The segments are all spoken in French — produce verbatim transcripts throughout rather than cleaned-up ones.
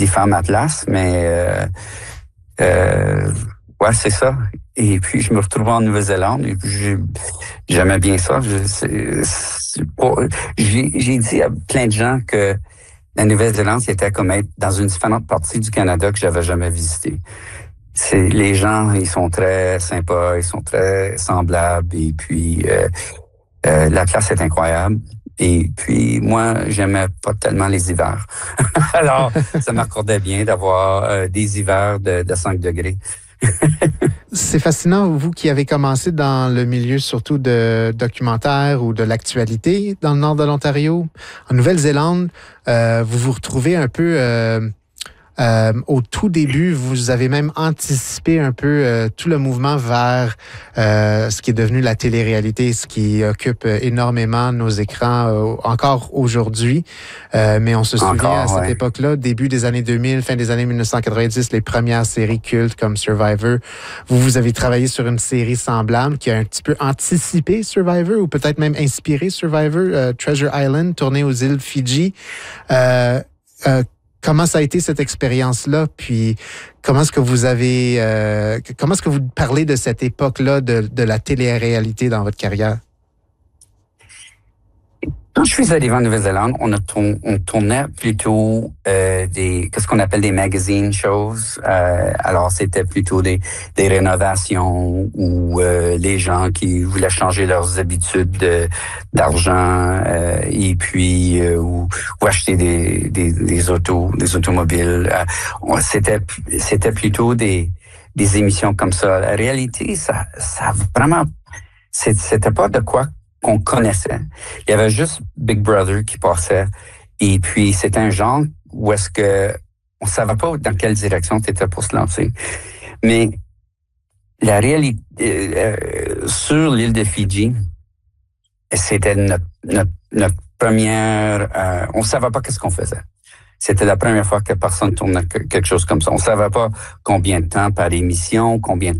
des femmes atlas, mais euh, euh, ouais, c'est ça. Et puis, je me retrouvais en Nouvelle-Zélande et puis j'aimais bien ça. Je, c'est, c'est pas, j'ai, j'ai dit à plein de gens que la Nouvelle-Zélande, c'était comme être dans une différente partie du Canada que j'avais jamais visité. C'est, les gens, ils sont très sympas, ils sont très semblables et puis euh, euh, la classe est incroyable. Et puis, moi, j'aimais pas tellement les hivers. Alors, ça m'accordait bien d'avoir euh, des hivers de, de cinq degrés. C'est fascinant, vous qui avez commencé dans le milieu surtout de documentaire ou de l'actualité dans le nord de l'Ontario. En Nouvelle-Zélande, euh, vous vous retrouvez un peu... Euh, Euh, au tout début, vous avez même anticipé un peu euh, tout le mouvement vers euh, ce qui est devenu la télé-réalité, ce qui occupe énormément nos écrans euh, encore aujourd'hui. Euh, mais on se souvient encore, à cette ouais. époque-là, début des années deux mille, fin des années dix-neuf cent quatre-vingt-dix, les premières séries cultes comme Survivor. Vous, vous avez travaillé sur une série semblable qui a un petit peu anticipé Survivor ou peut-être même inspiré Survivor, euh, Treasure Island, tournée aux îles Fidji. Euh, euh, Comment ça a été cette expérience-là? Puis comment est-ce que vous avez, euh, comment est-ce que vous parlez de cette époque-là de, de la télé-réalité dans votre carrière? Quand je suis arrivé en Nouvelle-Zélande, on, a tourn, on tournait plutôt euh, des, qu'est-ce qu'on appelle des magazine shows. Euh, alors c'était plutôt des, des rénovations ou euh, les gens qui voulaient changer leurs habitudes de, d'argent euh, et puis euh, ou, ou acheter des, des, des autos, des automobiles. Euh, c'était, c'était plutôt des, des émissions comme ça. La réalité, ça, ça vraiment, c'était pas de quoi qu'on connaissait. Il y avait juste Big Brother qui passait. Et puis, c'était un genre où est-ce que on savait pas dans quelle direction tu étais pour se lancer. Mais la réalité, euh, sur l'île de Fidji, c'était notre, notre, notre première... Euh, on savait pas qu'est-ce qu'on faisait. C'était la première fois que personne tournait quelque chose comme ça. On savait pas combien de temps par émission, combien...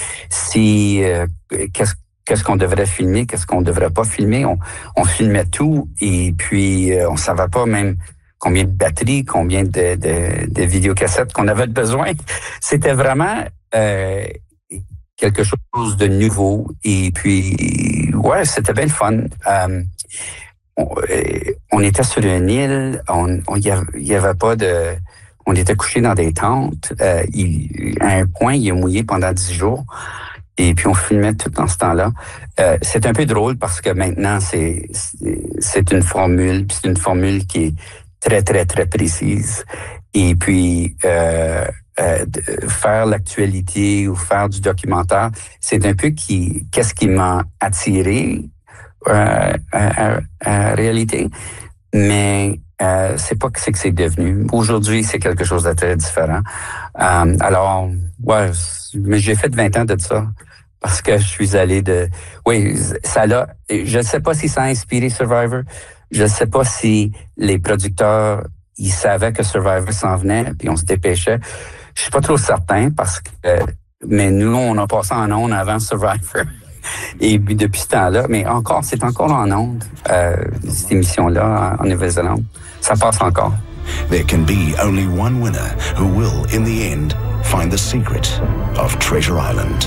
Si... Euh, qu'est-ce Qu'est-ce qu'on devrait filmer, qu'est-ce qu'on devrait pas filmer. On, on filmait tout et puis euh, on savait pas même combien de batteries, combien de, de, de vidéocassettes qu'on avait besoin. C'était vraiment euh, quelque chose de nouveau et puis ouais, c'était bien le fun. Euh, on, on était sur une île, on, on y avait, y avait pas de, on était couchés dans des tentes. Euh, il, à un point, il est mouillé pendant dix jours. Et puis, on filmait tout dans ce temps-là. Euh, c'est un peu drôle parce que maintenant, c'est, c'est, c'est une formule, puis c'est une formule qui est très, très, très précise. Et puis, euh, euh, faire l'actualité ou faire du documentaire, c'est un peu qui, qu'est-ce qui m'a attiré euh, à, à, à réalité. Mais euh, c'est pas que c'est que c'est devenu. Aujourd'hui, c'est quelque chose de très différent. Euh, alors, ouais, mais j'ai fait vingt ans de ça parce que je suis allé de... Oui, ça l'a... Je ne sais pas si ça a inspiré Survivor. Je ne sais pas si les producteurs, ils savaient que Survivor s'en venait puis on se dépêchait. Je suis pas trop certain parce que... Mais nous, on a passé en ondes avant Survivor. Et puis depuis ce temps-là, mais encore, c'est encore en ondes, euh, cette émission-là en Nouvelle-Zélande. Ça passe encore. There can be only one winner who will, in the end, find the secret of Treasure Island.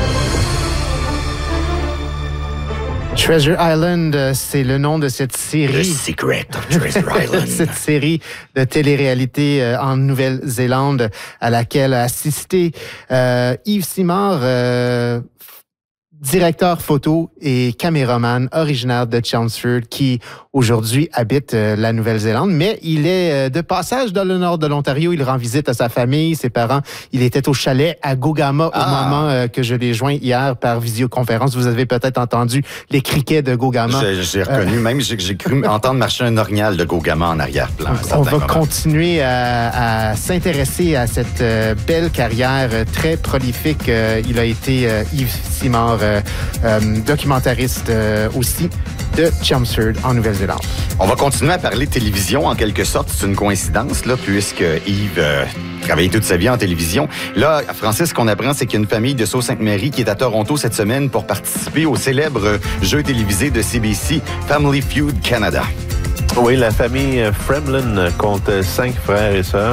Treasure Island, c'est le nom de cette série. The Secret of Treasure Island. Cette série de télé-réalité en Nouvelle-Zélande à laquelle a assisté euh, Yves Simard, euh, directeur photo et caméraman originaire de Chelmsford qui aujourd'hui habite euh, la Nouvelle-Zélande, mais il est euh, de passage dans le nord de l'Ontario. Il rend visite à sa famille, ses parents. Il était au chalet à Gogama ah. au moment euh, que je l'ai joint hier par visioconférence. Vous avez peut-être entendu les criquets de Gogama. J'ai, j'ai reconnu, euh... même j'ai, j'ai cru entendre marcher un orignal de Gogama en arrière-plan. On va moment. continuer à, à s'intéresser à cette euh, belle carrière euh, très prolifique. Euh, il a été euh, Yves Simard, euh, euh, documentariste euh, aussi de Chelmsford en Nouvelle-Zélande. On va continuer à parler télévision en quelque sorte. C'est une coïncidence, là, puisque Yves euh, travaillait toute sa vie en télévision. Là, Francis, ce qu'on apprend, c'est qu'il y a une famille de Sault-Sainte-Marie qui est à Toronto cette semaine pour participer au célèbre jeu télévisé de C B C, Family Feud Canada. Oui, la famille Fremlin compte cinq frères et sœurs.